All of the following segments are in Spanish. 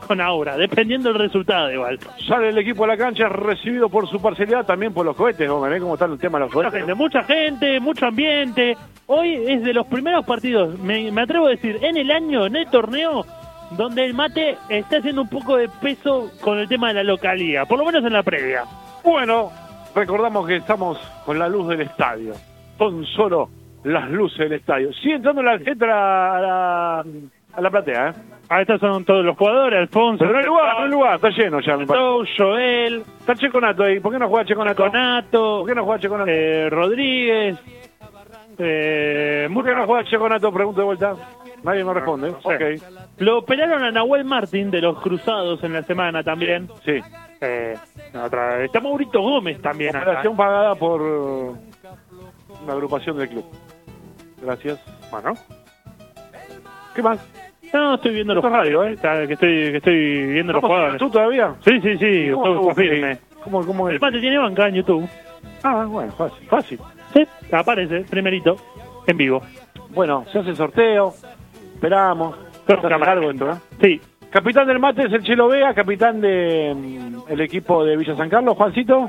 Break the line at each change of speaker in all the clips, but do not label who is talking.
con Aura, dependiendo del resultado igual.
Sale el equipo a la cancha, recibido por su parcialidad, también por los cohetes, ¿no? ¿Ven cómo está el tema de los cohetes?
Mucha gente, mucho ambiente. Hoy es de los primeros partidos, me atrevo a decir, en el año, en el torneo, donde el mate está haciendo un poco de peso con el tema de la localía, por lo menos en la previa.
Bueno, recordamos que estamos con la luz del estadio, con solo las luces del estadio. Sigue entrando la gente a la platea, ¿eh?
Ah, estos son todos los jugadores, Alfonso.
Pero no hay lugar, está lleno ya, me parece.
Joel.
Está Checonato ahí, ¿por qué no juega Checonato?
¿Por
qué no juega Checonato?
Rodríguez.
¿Por qué no juega Checonato? Pregunto de vuelta. Nadie me responde.
Sí.
Ok.
Lo operaron a Nahuel Martín de los Cruzados en la semana también.
Sí.
Está Maurito Gómez también.
Operación pagada por una agrupación del club. Gracias. Bueno. ¿Qué más?
No, estoy viendo los
radio,
que estoy viendo los jugadores.
¿Tú todavía?
Sí,
¿Cómo
firme.
¿Cómo es?
El mate tiene banca en YouTube.
Ah, bueno, fácil.
Sí, aparece, primerito, en vivo.
Bueno, se hace el sorteo, esperamos. Largo esto, ¿eh?
Sí.
Capitán del mate es el Chelo Vega, capitán de el equipo de Villa San Carlos, Juancito.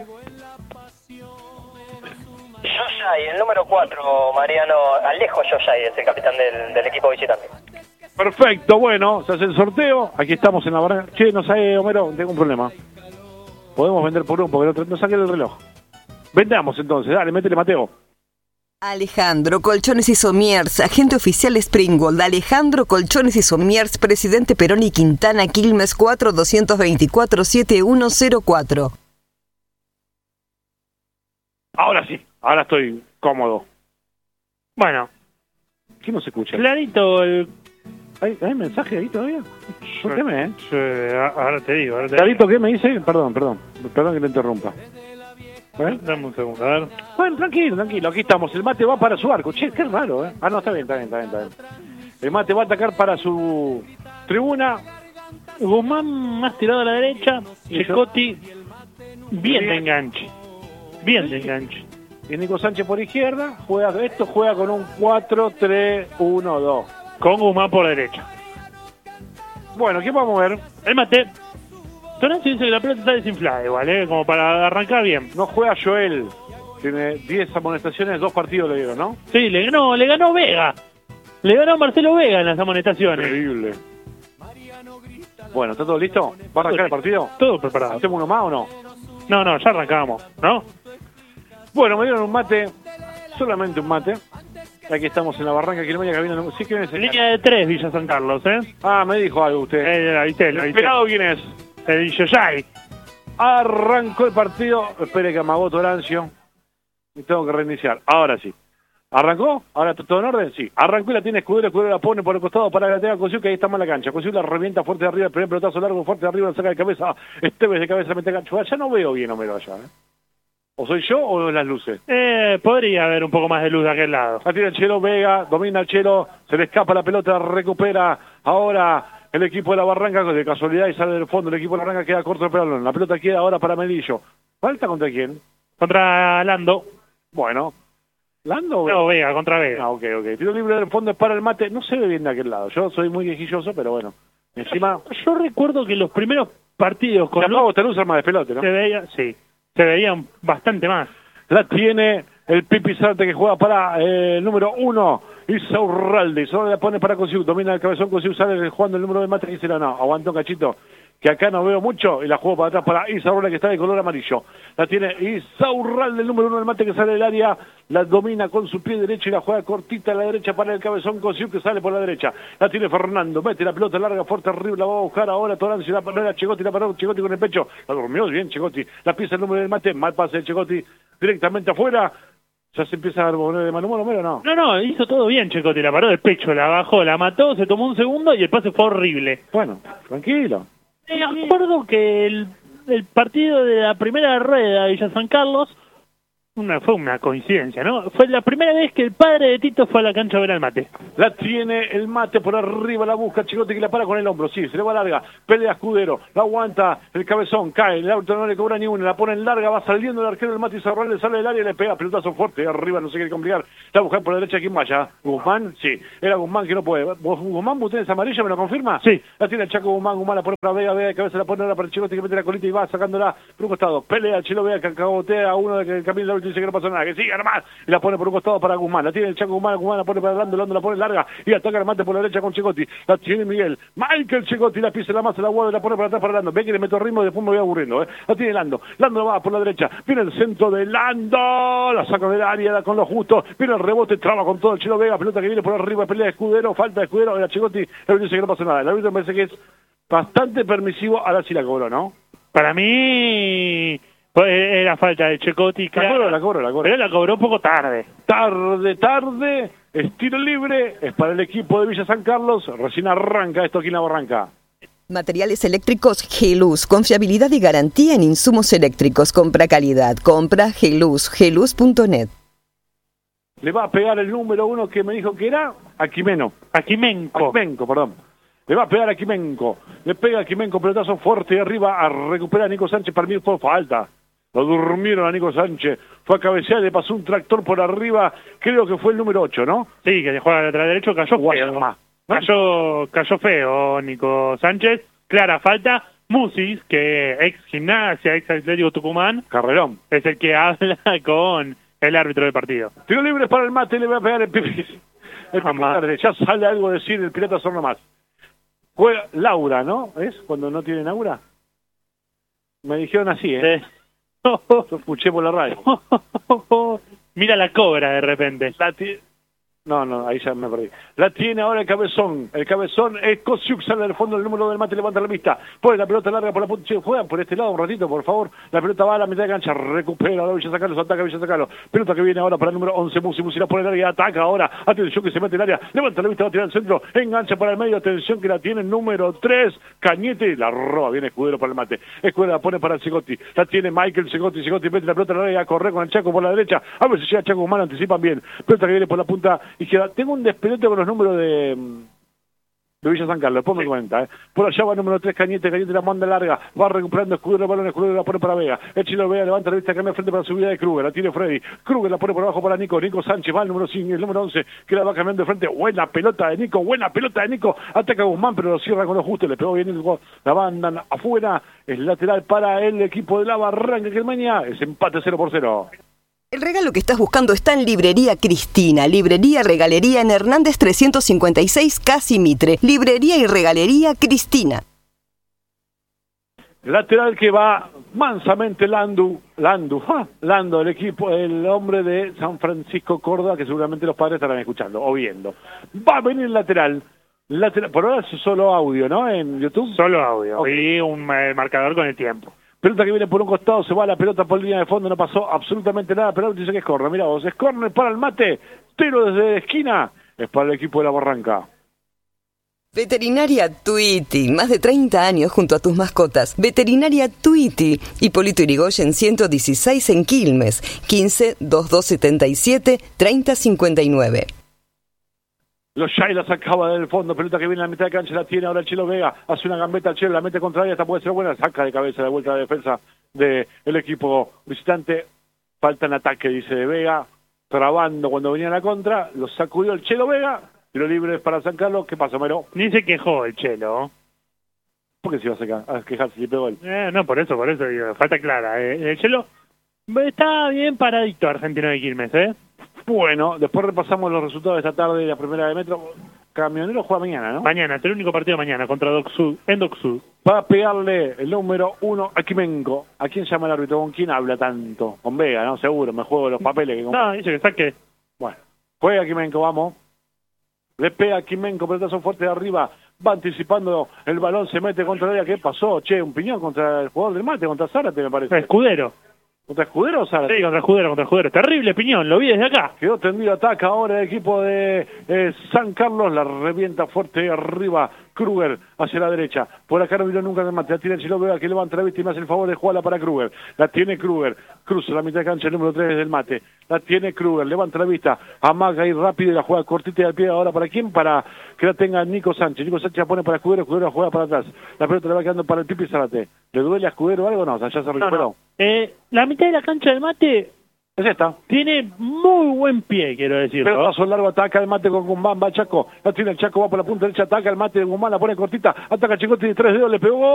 Yoyay, el número 4, Mariano Alejo Yoyay, es el capitán del equipo visitante.
Perfecto, bueno, se hace el sorteo. Aquí estamos en la barra. Che, no sabe, Homero, tengo un problema. Podemos vender por uno, porque no saque el reloj. Vendamos entonces, dale, métele, Mateo.
Alejandro Colchones y Somiers, agente oficial Springgold. Alejandro Colchones y Somiers, presidente Perón y Quintana, Quilmes 4 224 7104.
Ahora sí, ahora estoy cómodo.
Bueno.
¿Quién no se escucha?
Clarito el...
¿Hay mensaje ahí todavía? Escúchame,
ahora te digo.
Clarito, ¿qué me dice? Perdón que te interrumpa.
Dame un segundo, a ver.
Bueno, tranquilo, aquí estamos. El mate va para su arco. Che, qué raro, ¿eh? Ah, no, está bien. El mate va a atacar para su tribuna.
Guzmán más tirado a la derecha. Checotti bien de enganche.
Y Nico Sánchez por izquierda. Juega con un 4-3-1-2.
Con Guzmán por derecha.
Bueno, ¿qué vamos a ver?
El mate. Tonancio dice que la pelota está desinflada igual, como para arrancar bien.
No juega Joel. Tiene 10 amonestaciones, 2 partidos le dieron, ¿no?
Sí, le ganó Vega. Le ganó Marcelo Vega en las amonestaciones.
Increíble. Bueno, ¿está todo listo? ¿Va a arrancar el partido?
Todo preparado.
¿Hacemos uno más o no?
No, ya arrancamos, ¿no?
Bueno, me dieron un mate, solamente un mate. Aquí estamos en la barranca Quilmeña, cabina. ¿Sí, quién es?
Línea de 3, Villa San Carlos,
Ah, me dijo algo usted.
Ahí
¿El esperado quién es?
El Yoyay.
Arrancó el partido. Espere que amagó Torancio. Y tengo que reiniciar. Ahora sí. ¿Arrancó? ¿Ahora está todo en orden? Sí. Arrancó y la tiene Escudero. Escudero la pone por el costado para que la tenga Cosiu, que ahí está en la cancha. Cosiu la revienta fuerte de arriba. El primer pelotazo largo, fuerte de arriba, la saca de cabeza. Esteves de cabeza, mete gancho. Ya no veo bien, Homero, allá. ¿O soy yo o las luces?
Podría haber un poco más de luz de aquel lado.
La tiene el Chelo Vega. Domina el Chelo. Se le escapa la pelota. Recupera ahora el equipo de la Barranca, de casualidad, y sale del fondo. El equipo de la Barranca queda corto de pelotón. La pelota queda ahora para Melillo. ¿Falta contra quién?
Contra Lando.
Bueno. ¿Lando o
no, Vega, contra Vega.
Ah, ok. Tiro libre del fondo es para el mate. No se ve bien de aquel lado. Yo soy muy quejilloso, pero bueno. Encima...
Yo recuerdo que los primeros partidos con
luz... te usa más de pelote, ¿no?
Se veían bastante más.
La tiene el Pipi Sarte, que juega para el número 1. Isaurralde. Solo la pone para Cosiu. Domina el cabezón. Cosiu sale jugando el número de mate. Y dice, no, aguantó un cachito, que acá no veo mucho. Y la juego para atrás para Isaurralde, que está de color amarillo. La tiene Isaurralde, el número 1 del mate, que sale del área. La domina con su pie derecho y la juega cortita a la derecha para el cabezón Cosiu, que sale por la derecha. La tiene Fernando. Mete la pelota larga, fuerte, arriba. La va a buscar ahora Torancio. La paró Checotti. La paró Checotti con el pecho. La durmió bien Checotti. La pisa el número del mate. Mal pase de Checotti directamente afuera. ¿Ya se empieza a poner de mal humor, Homero, no?
No, hizo todo bien Checotti, la paró del pecho, la bajó, la mató, se tomó un segundo y el pase fue horrible.
Bueno, tranquilo.
Me acuerdo que el partido de la primera rueda de Villa San Carlos Fue una coincidencia, ¿no? Fue la primera vez que el padre de Tito fue a la cancha a ver al Mate.
La tiene el Mate por arriba, la busca Chicote que la para con el hombro, sí, se le va larga, pelea Escudero, la aguanta el cabezón, cae, el árbitro no le cobra ni una, la pone en larga, va saliendo el arquero del Mate Izarral, le sale del área y le pega pelotazo fuerte, arriba no se quiere complicar, la busca por la derecha, ¿quién vaya? ¿Guzmán? Sí, era Guzmán que no puede. ¿Guzmán, usted es amarilla, me lo confirma?
Sí.
La tiene el Chaco Guzmán, la pone para Vega, de cabeza la pone ahora para el Chicote que mete la colita y va sacándola por un costado, pelea el Chilo Vega que cagotea a uno de que camina el árbitro y dice que no pasó nada, que siga nomás, y la pone por un costado para Guzmán, la tiene el Chaco Guzmán la pone para Lando la pone larga y ataca el Mate por la derecha con Chicotti, la tiene Miguel, Michael Chicotti, la pisa la masa, la guarda y la pone para atrás para Lando, ve que le meto ritmo y después me voy aburriendo, la tiene Lando va por la derecha, viene el centro de Lando, la saca del área con lo justo, viene el rebote, traba con todo el Chilo Vega, pelota que viene por arriba, pelea de Escudero, falta de Escudero, era Chicotti, el árbitro dice que no pasa nada, el árbitro me parece que es bastante permisivo, ahora sí la cobró, ¿no?
Para mí era falta de Chicotti, claro,
la cobró.
Pero la cobró un poco tarde.
Tarde, estilo libre, es para el equipo de Villa San Carlos, recién arranca esto aquí en la Barranca.
Materiales eléctricos Geluz, confiabilidad y garantía en insumos eléctricos. Compra calidad, compra Geluz, geluz.net.
Le va a pegar el número 1 que me dijo que era Aquimenco, perdón. Le va a pegar a Quimenco, le pega a Quimenco, pelotazo fuerte arriba a recuperar a Nico Sánchez, para mí fue falta. Lo durmieron a Nico Sánchez, fue a cabecear, le pasó un tractor por arriba, creo que fue el número 8, ¿no?
Sí, que dejó al lateral derecho, cayó feo Nico Sánchez, clara falta. Musis, que ex Gimnasia, ex Atlético Tucumán,
Carrerón,
es el que habla con el árbitro del partido.
Tiro libre para el Mate, le va a pegar el Pipi. Ya sale algo a decir el Pirata Zorno más. Juega Laura, ¿no? ¿Es cuando no tienen Aura? Me dijeron así, ¿eh? Lo escuché por la radio.
Mira la cobra de repente.
No, ahí ya me perdí. La tiene ahora el cabezón. El cabezón es Kosiuk, sale del fondo, el número del Mate, levanta la vista. Pone la pelota larga por la punta. Juegan por este lado un ratito, por favor. La pelota va a la mitad de cancha, recupera a Villa San Carlos, ataca Villa San Carlos. Pelota que viene ahora para el número 11, Musi la pone en el área, ataca ahora. Atención que se mete en el área, levanta la vista, va a tirar al centro, engancha para el medio. Atención que la tiene el número 3, Cañete, la roba, viene Escudero para el Mate. Escudero la pone para el Cigotti. La tiene Michael Cigotti mete la pelota en el área, corre con el Chaco por la derecha. A ver si llega Chaco Guzmán, anticipan bien. Pelota que viene por la punta izquierda. Tengo un despelote con los números de Villa San Carlos, después me cuenta, Por allá va el número 3, Cañete la manda larga, va recuperando Escudero, el balón, Escudero la pone para Vega, el Chilo Vega levanta la vista, cambia frente para la subida de Kruger, la tiene Freddy, Kruger la pone por abajo para Nico Sánchez, va el número 5, el número 11, que la va cambiando de frente, buena pelota de Nico, ataca a Guzmán, pero lo cierra con lo justo, le pegó bien Nico, la mandan afuera, es lateral para el equipo de la Barranca, que el mañana es empate 0-0.
El regalo que estás buscando está en Librería Cristina, Librería Regalería en Hernández 356, Casi Mitre. Librería y Regalería Cristina.
Lateral que va mansamente Lando, el equipo, el hombre de San Francisco Córdoba, que seguramente los padres estarán escuchando o viendo. Va a venir lateral, por ahora es solo audio, ¿no? En YouTube.
Solo audio, okay. Y un marcador con el tiempo.
Pelota que viene por un costado, se va la pelota por línea de fondo, no pasó absolutamente nada, pero dice que es córner. Mirá vos, es córner para el Mate, tiro desde esquina, es para el equipo de la Barranca.
Veterinaria Tuiti, más de 30 años junto a tus mascotas. Veterinaria Tuiti, Hipólito Yrigoyen 116 en Quilmes, 15-2277-3059.
Los Shai la sacaba del fondo, pelota que viene a la mitad de cancha, la tiene ahora el Chilo Vega, hace una gambeta al Chilo, la mete contraria, esta puede ser buena, saca de cabeza de vuelta a la defensa del equipo visitante, falta en ataque, dice de Vega, trabando cuando venía la contra, lo sacudió el Chelo Vega, tiro libre para San Carlos, ¿qué pasa, Mero?
Ni se quejó el Chelo.
¿Por qué se iba a quejarse si pegó él?
No, por eso digo, falta clara. El Chelo está bien paradito Argentino de Quilmes,
Bueno, después repasamos los resultados de esta tarde de la primera de Metro. Camionero juega mañana, ¿no?
Mañana, es el único partido mañana contra Doc Sud, en Doc Sud.
Va a pegarle el número 1 a Quimenco. ¿A quién llama el árbitro? ¿Con quién habla tanto? Con Vega, ¿no? Seguro, me juego los papeles.
No, dice que saque.
Bueno, juega Quimenco, vamos. Le pega a Quimenco, pelotazo fuerte de arriba. Va anticipando el balón, se mete contra el área. ¿Qué pasó? Che, un piñón contra el jugador del Mate, contra Zárate, me parece.
Escudero.
¿Contra Escudero o Zárate?
Sí, contra Escudero. Terrible piñón, lo vi desde acá.
Quedó tendido, ataca ahora el equipo de San Carlos, la revienta fuerte arriba Kruger hacia la derecha. Por acá no vino nunca el mate. La tiene Chilo Vega que levanta la vista y me hace el favor de jugarla para Kruger. La tiene Kruger. Cruza la mitad de cancha el número 3 del mate. La tiene Kruger. Levanta la vista. Amaga ahí rápido y la juega cortita y al pie. Ahora para quién? Para que la tenga Nico Sánchez. Nico Sánchez la pone para Escudero. Escudero la juega para atrás. La pelota le va quedando para el Pipi Zárate. ¿Le duele a Escudero algo? No, o sea, ya se recuperó.
La mitad de la cancha del mate
Es esta.
tiene muy buen pie, quiero decirlo.
Pero paso largo, ataca el mate con Guzmán, va Chaco. La tiene el Chaco, va por la punta derecha, ataca el mate de Guzmán, la pone cortita, ataca Chicote de 3 dedos, le pegó.